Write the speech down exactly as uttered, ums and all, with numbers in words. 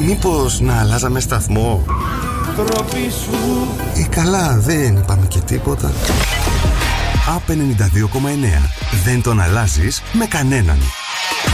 Μήπως να αλλάζαμε σταθμό? Τροπή σου. Ή καλά, δεν είπαμε και τίποτα. Απ ενενήντα δύο κόμμα εννέα. Δεν τον αλλάζεις με κανέναν.